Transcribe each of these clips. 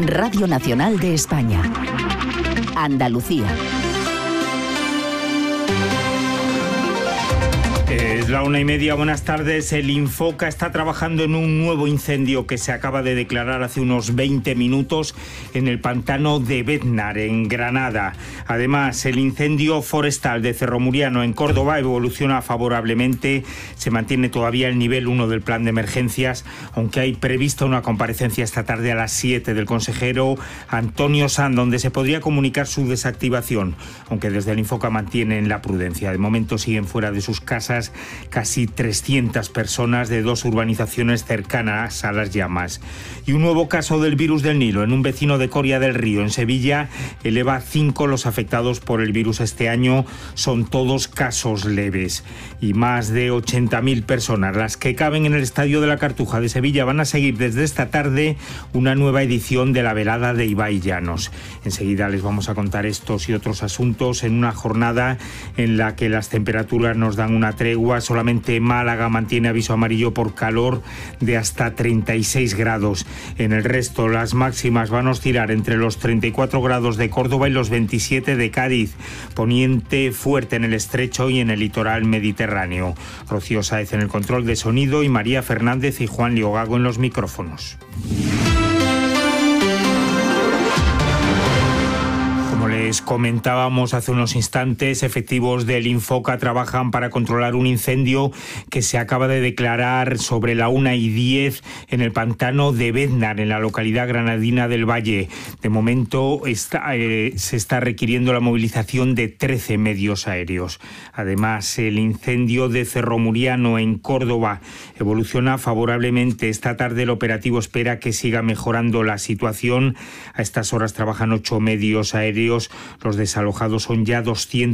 Radio Nacional de España. Andalucía. Es la 1:30, buenas tardes. El Infoca está trabajando en un nuevo incendio que se acaba de declarar hace unos 20 minutos en el pantano de Bétnar, en Granada. Además, el incendio forestal de Cerro Muriano, en Córdoba, evoluciona favorablemente. Se mantiene todavía el nivel 1 del plan de emergencias, aunque hay prevista una comparecencia esta tarde a las 7 del consejero Antonio Sanz, donde se podría comunicar su desactivación, aunque desde el Infoca mantienen la prudencia. De momento siguen fuera de sus casas casi 300 personas de 2 urbanizaciones cercanas a las llamas. Y un nuevo caso del virus del Nilo en un vecino de Coria del Río, en Sevilla, eleva a 5 los afectados por el virus este año. Son todos casos leves. Y más de 80.000 personas, las que caben en el Estadio de la Cartuja de Sevilla, van a seguir desde esta tarde una nueva edición de la velada de Ibai Llanos. Enseguida les vamos a contar estos y otros asuntos en una jornada en la que las temperaturas nos dan una tregua. Solamente Málaga mantiene aviso amarillo por calor de hasta 36 grados. En el resto, las máximas van a oscilar entre los 34 grados de Córdoba y los 27 de Cádiz. Poniente fuerte en el estrecho y en el litoral mediterráneo. Rocío Sáez en el control de sonido y María Fernández y Juan Liogago en los micrófonos. Les comentábamos hace unos instantes, efectivos del Infoca trabajan para controlar un incendio que se acaba de declarar sobre la 1:10 en el pantano de Bétnar, en la localidad granadina del Valle. De momento se está requiriendo la movilización de 13 medios aéreos. Además, el incendio de Cerro Muriano, en Córdoba, evoluciona favorablemente. Esta tarde el operativo espera que siga mejorando la situación. A estas horas trabajan 8 medios aéreos. Los desalojados son ya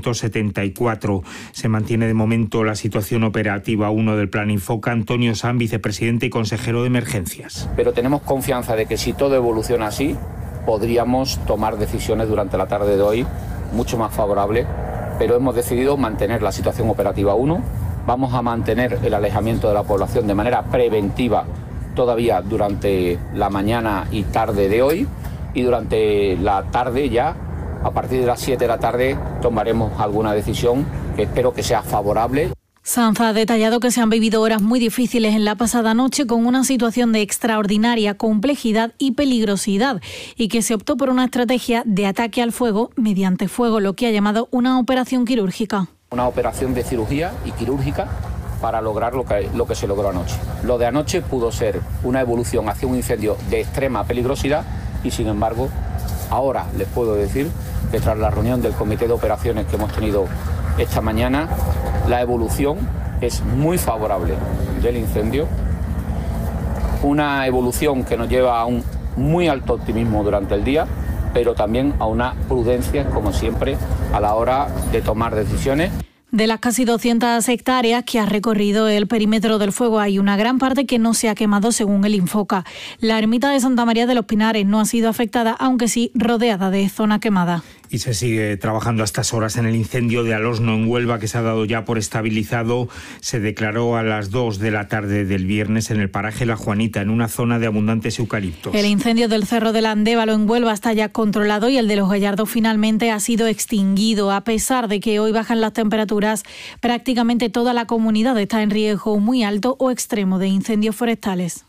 274. Se mantiene de momento la situación operativa 1 del Plan Infoca. Antonio Sanz, vicepresidente y consejero de emergencias. Pero tenemos confianza de que si todo evoluciona así, podríamos tomar decisiones durante la tarde de hoy mucho más favorables, pero hemos decidido mantener la situación operativa 1. Vamos a mantener el alejamiento de la población de manera preventiva todavía durante la mañana y tarde de hoy, y durante la tarde ya, a partir de las 7 de la tarde, tomaremos alguna decisión que espero que sea favorable. Sanz ha detallado que se han vivido horas muy difíciles en la pasada noche con una situación de extraordinaria complejidad y peligrosidad y que se optó por una estrategia de ataque al fuego mediante fuego, lo que ha llamado una operación quirúrgica. Una operación de cirugía y quirúrgica para lograr lo que se logró anoche. Lo de anoche pudo ser una evolución hacia un incendio de extrema peligrosidad y, sin embargo, ahora les puedo decir que tras la reunión del comité de operaciones que hemos tenido esta mañana, la evolución es muy favorable del incendio. Una evolución que nos lleva a un muy alto optimismo durante el día, pero también a una prudencia, como siempre, a la hora de tomar decisiones. De las casi 200 hectáreas que ha recorrido el perímetro del fuego, hay una gran parte que no se ha quemado según el Infoca. La ermita de Santa María de los Pinares no ha sido afectada, aunque sí rodeada de zona quemada. Y se sigue trabajando a estas horas en el incendio de Alosno, en Huelva, que se ha dado ya por estabilizado. Se declaró a las 2 de la tarde del viernes en el paraje La Juanita, en una zona de abundantes eucaliptos. El incendio del Cerro del Andévalo en Huelva está ya controlado y el de Los Gallardos finalmente ha sido extinguido. A pesar de que hoy bajan las temperaturas, prácticamente toda la comunidad está en riesgo muy alto o extremo de incendios forestales.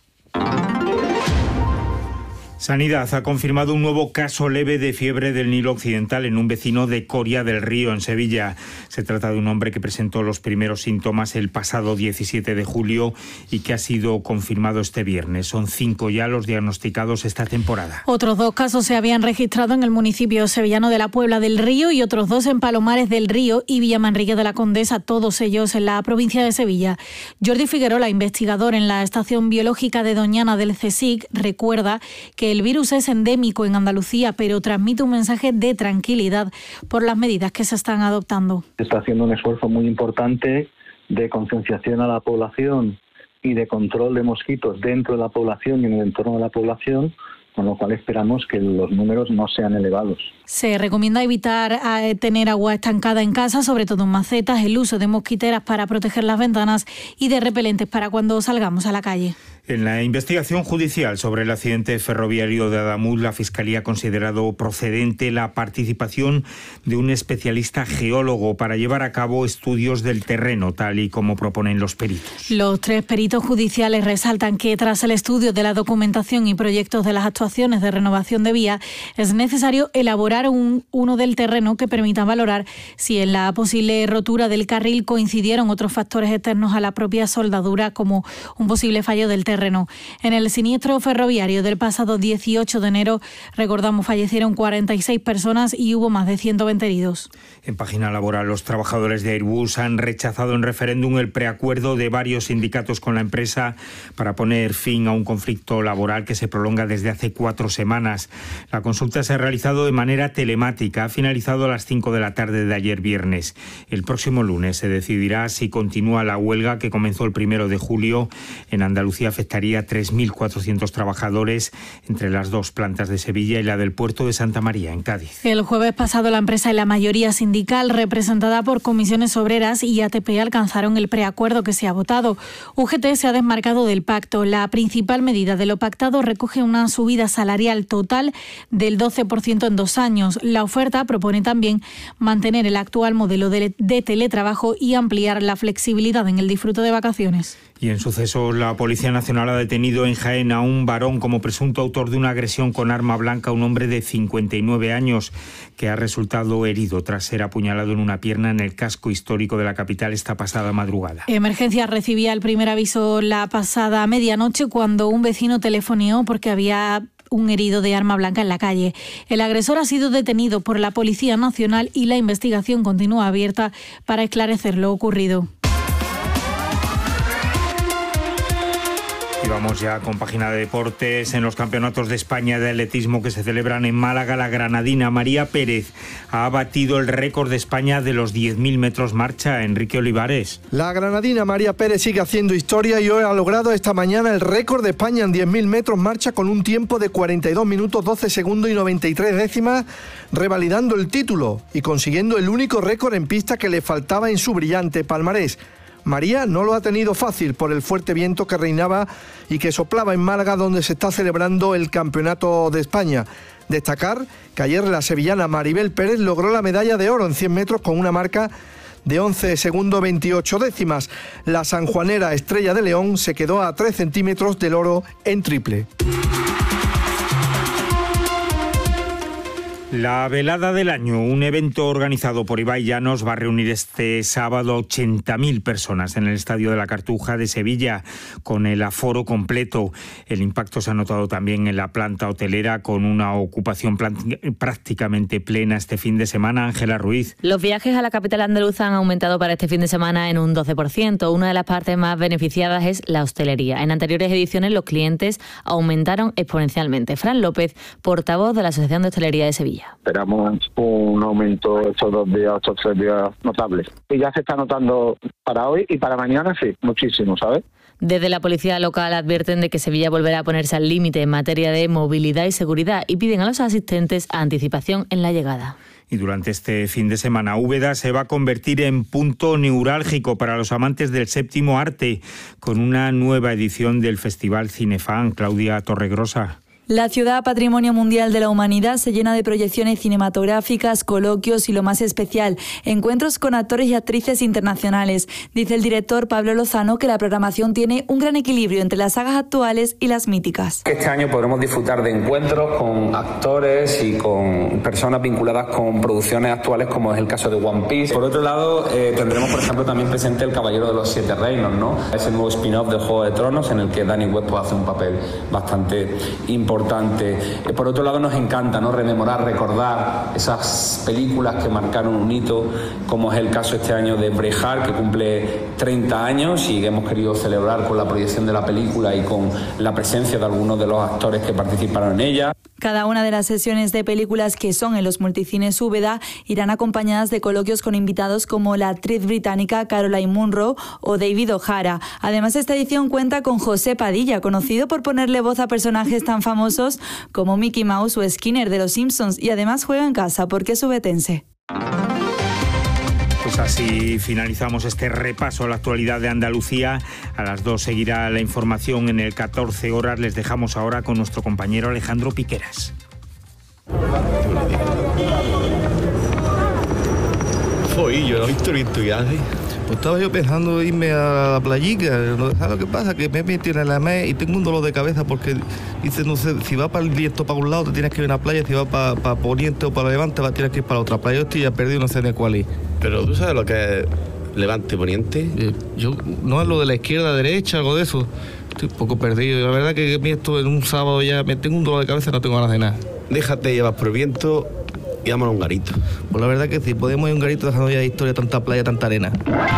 Sanidad ha confirmado un nuevo caso leve de fiebre del Nilo Occidental en un vecino de Coria del Río, en Sevilla. Se trata de un hombre que presentó los primeros síntomas el pasado 17 de julio y que ha sido confirmado este viernes. Son 5 ya los diagnosticados esta temporada. Otros 2 casos se habían registrado en el municipio sevillano de la Puebla del Río y otros 2 en Palomares del Río y Villamanrique de la Condesa, todos ellos en la provincia de Sevilla. Jordi Figuerola, investigador en la Estación Biológica de Doñana del CSIC, recuerda que el virus es endémico en Andalucía, pero transmite un mensaje de tranquilidad por las medidas que se están adoptando. Se está haciendo un esfuerzo muy importante de concienciación a la población y de control de mosquitos dentro de la población y en el entorno de la población, con lo cual esperamos que los números no sean elevados. Se recomienda evitar tener agua estancada en casa, sobre todo en macetas, el uso de mosquiteras para proteger las ventanas y de repelentes para cuando salgamos a la calle. En la investigación judicial sobre el accidente ferroviario de Adamuz, la Fiscalía ha considerado procedente la participación de un especialista geólogo para llevar a cabo estudios del terreno, tal y como proponen los peritos. Los 3 peritos judiciales resaltan que tras el estudio de la documentación y proyectos de las actuaciones de renovación de vía, es necesario elaborar uno del terreno que permita valorar si en la posible rotura del carril coincidieron otros factores externos a la propia soldadura, como un posible fallo del terreno. En el siniestro ferroviario del pasado 18 de enero, recordamos, fallecieron 46 personas y hubo más de 120 heridos. En página laboral, los trabajadores de Airbus han rechazado en referéndum el preacuerdo de varios sindicatos con la empresa para poner fin a un conflicto laboral que se prolonga desde hace 4 semanas. La consulta se ha realizado de manera telemática, ha finalizado a las 5 de la tarde de ayer viernes. El próximo lunes se decidirá si continúa la huelga que comenzó el 1 de julio. En Andalucía afectaría a 3.400 trabajadores entre las 2 plantas de Sevilla y la del puerto de Santa María, en Cádiz. El jueves pasado, la empresa y la mayoría sindical, representada por comisiones obreras y ATP, alcanzaron el preacuerdo que se ha votado. UGT se ha desmarcado del pacto. La principal medida de lo pactado recoge una subida salarial total del 12% en 2 años. La oferta propone también mantener el actual modelo de teletrabajo y ampliar la flexibilidad en el disfrute de vacaciones. Y en sucesos, la Policía Nacional ha detenido en Jaén a un varón como presunto autor de una agresión con arma blanca a un hombre de 59 años que ha resultado herido tras ser apuñalado en una pierna en el casco histórico de la capital esta pasada madrugada. Emergencias recibía el primer aviso la pasada medianoche cuando un vecino telefoneó porque había un herido de arma blanca en la calle. El agresor ha sido detenido por la Policía Nacional y la investigación continúa abierta para esclarecer lo ocurrido. Y vamos ya con página de deportes. En los campeonatos de España de atletismo que se celebran en Málaga, la granadina María Pérez ha batido el récord de España de los 10.000 metros marcha. Enrique Olivares. La granadina María Pérez sigue haciendo historia y hoy ha logrado esta mañana el récord de España en 10.000 metros marcha con un tiempo de 42 minutos 12 segundos y 93 décimas, revalidando el título y consiguiendo el único récord en pista que le faltaba en su brillante palmarés. María no lo ha tenido fácil por el fuerte viento que reinaba y que soplaba en Málaga, donde se está celebrando el Campeonato de España. Destacar que ayer la sevillana Maribel Pérez logró la medalla de oro en 100 metros con una marca de 11 segundos 28 décimas. La sanjuanera Estrella de León se quedó a 3 centímetros del oro en triple. La velada del año, un evento organizado por Ibai Llanos, va a reunir este sábado 80.000 personas en el Estadio de la Cartuja de Sevilla, con el aforo completo. El impacto se ha notado también en la planta hotelera, con una ocupación prácticamente plena este fin de semana. Ángela Ruiz. Los viajes a la capital andaluza han aumentado para este fin de semana en un 12%. Una de las partes más beneficiadas es la hostelería. En anteriores ediciones los clientes aumentaron exponencialmente. Fran López, portavoz de la Asociación de Hostelería de Sevilla. Esperamos un aumento estos 3 días notable. Y ya se está notando para hoy y para mañana, sí, muchísimo, ¿sabes? Desde la policía local advierten de que Sevilla volverá a ponerse al límite en materia de movilidad y seguridad y piden a los asistentes anticipación en la llegada. Y durante este fin de semana, Úbeda se va a convertir en punto neurálgico para los amantes del séptimo arte, con una nueva edición del Festival Cinefan. Claudia Torregrosa. La ciudad Patrimonio Mundial de la Humanidad se llena de proyecciones cinematográficas, coloquios y, lo más especial, encuentros con actores y actrices internacionales. Dice el director Pablo Lozano que la programación tiene un gran equilibrio entre las sagas actuales y las míticas. Este año podremos disfrutar de encuentros con actores y con personas vinculadas con producciones actuales, como es el caso de One Piece. Por otro lado, tendremos, por ejemplo, también presente El Caballero de los Siete Reinos, ¿no? Ese nuevo spin-off de Juego de Tronos en el que Dani Webb hace un papel bastante importante. Por otro lado, nos encanta, ¿no?, rememorar, recordar esas películas que marcaron un hito, como es el caso este año de Braveheart, que cumple 30 años y hemos querido celebrar con la proyección de la película y con la presencia de algunos de los actores que participaron en ella. Cada una de las sesiones de películas que son en los multicines Úbeda irán acompañadas de coloquios con invitados como la actriz británica Caroline Munro o David O'Hara. Además, esta edición cuenta con José Padilla, conocido por ponerle voz a personajes tan famosos como Mickey Mouse o Skinner de Los Simpsons, y además juega en casa porque es ubetense. Pues Así finalizamos este repaso a la actualidad de Andalucía. A las 2 seguirá la información en el 14 horas. Les dejamos ahora con nuestro compañero Alejandro Piqueras. Fui yo, Víctor, pues estaba yo pensando irme a la playica. ¿Sabes lo que pasa? Que me he metido en la MES y tengo un dolor de cabeza porque dice, no sé, si va para el viento para un lado te tienes que ir a una playa, si va para Poniente o para Levante tienes que ir para otra playa. Yo estoy ya perdido, no sé de cuál ir. Pero ¿tú sabes lo que es Levante, Poniente? Yo no es lo de la izquierda, derecha, algo de eso. Estoy un poco perdido. La verdad que esto en un sábado ya me tengo un dolor de cabeza y no tengo ganas de nada. Déjate llevar por el viento y vámonos a un garito. Pues la verdad que sí, podemos ir a un garito dejando ya de historia, tanta playa, tanta arena.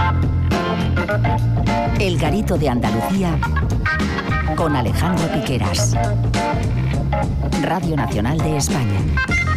El Garito de Andalucía con Alejandro Piqueras. Radio Nacional de España.